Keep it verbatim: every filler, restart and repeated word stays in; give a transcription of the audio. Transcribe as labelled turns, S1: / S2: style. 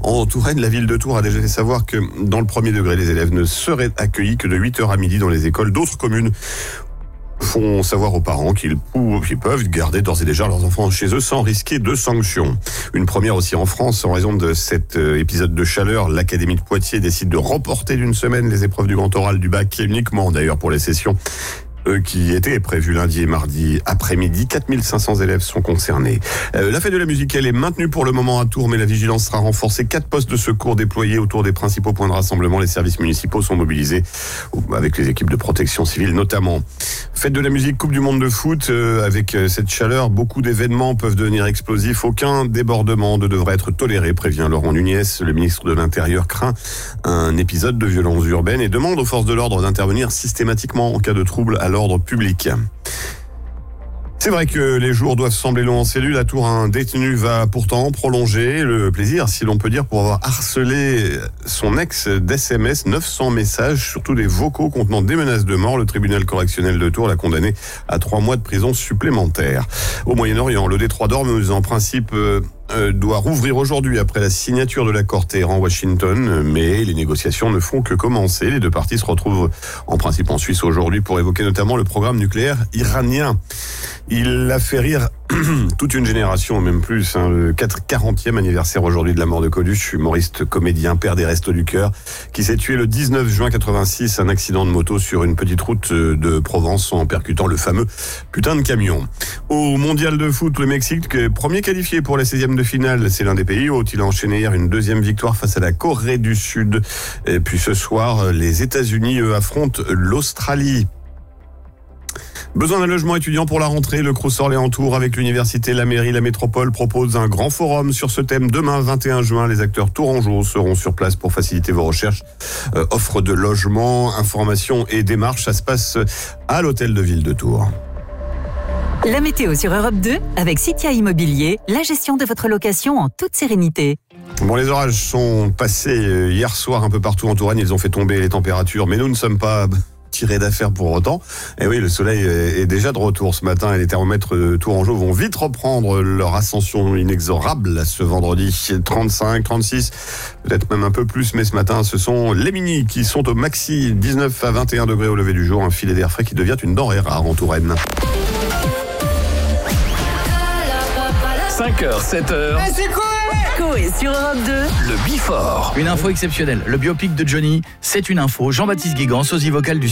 S1: En Touraine, la ville de Tours a déjà fait savoir que dans le premier degré, les élèves ne seraient accueillis que de huit heures à midi dans les écoles. D'autres communes font savoir aux parents qu'ils peuvent garder d'ores et déjà leurs enfants chez eux sans risquer de sanctions. Une première aussi en France, en raison de cet épisode de chaleur, l'Académie de Poitiers décide de reporter d'une semaine les épreuves du grand oral du bac, uniquement d'ailleurs pour les sessions Euh, qui étaient prévus lundi et mardi après-midi. quatre mille cinq cents élèves sont concernés. Euh, la fête de la musique, elle est maintenue pour le moment à Tours, mais la vigilance sera renforcée. Quatre postes de secours déployés autour des principaux points de rassemblement. Les services municipaux sont mobilisés, avec les équipes de protection civile notamment. Fête de la musique, Coupe du Monde de foot, euh, avec cette chaleur, beaucoup d'événements peuvent devenir explosifs. Aucun débordement ne devrait être toléré, prévient Laurent Nunez. Le ministre de l'Intérieur craint un épisode de violence urbaine et demande aux forces de l'ordre d'intervenir systématiquement en cas de trouble à l'ordre public. C'est vrai que les jours doivent sembler longs en cellule. À Tours, un détenu va pourtant prolonger le plaisir, si l'on peut dire, pour avoir harcelé son ex d'S M S. neuf cents messages, surtout des vocaux contenant des menaces de mort. Le tribunal correctionnel de Tours l'a condamné à trois mois de prison supplémentaire. Au Moyen-Orient, le détroit d'Ormuz, en principe, euh, doit rouvrir aujourd'hui après la signature de l'accord Téhéran-Washington, mais les négociations ne font que commencer. Les deux parties se retrouvent en principe en Suisse aujourd'hui pour évoquer notamment le programme nucléaire iranien. Il a fait rire toute une génération, même plus, hein, le quarantième anniversaire aujourd'hui de la mort de Coluche, humoriste, comédien, père des Restos du Cœur, qui s'est tué le dix-neuf juin quatre-vingt-six, un accident de moto sur une petite route de Provence en percutant le fameux putain de camion. Au mondial de foot, le Mexique, premier qualifié pour la seizième de finale, c'est l'un des pays hôtes. Il a enchaîné hier une deuxième victoire face à la Corée du Sud. Et puis ce soir, les États-Unis, eux, affrontent l'Australie. Besoin d'un logement étudiant pour la rentrée, le Crous Orléans Tours avec l'université, la mairie, la métropole propose un grand forum sur ce thème demain vingt et un juin. Les acteurs tourangeaux seront sur place pour faciliter vos recherches. Euh, offre de logement, information et démarches, ça se passe à l'hôtel de ville de Tours.
S2: La météo sur Europe deux avec Citia Immobilier, la gestion de votre location en toute sérénité.
S1: Bon, les orages sont passés hier soir un peu partout en Touraine, ils ont fait tomber les températures, mais nous ne sommes pas tiré d'affaire pour autant. Et oui, le soleil est déjà de retour ce matin et les thermomètres tourangeaux vont vite reprendre leur ascension inexorable ce vendredi. trente-cinq, trente-six, peut-être même un peu plus, mais ce matin, ce sont les mini qui sont au maxi, dix-neuf à vingt et un degrés au lever du jour, un filet d'air frais qui devient une denrée rare en Touraine.
S3: cinq heures, sept heures.
S4: Mais c'est quoi?
S2: Coé sur Europe deux.
S3: Le Bifort.
S5: Une info exceptionnelle. Le biopic de Johnny, c'est une info. Jean-Baptiste Guégan, sosie vocal du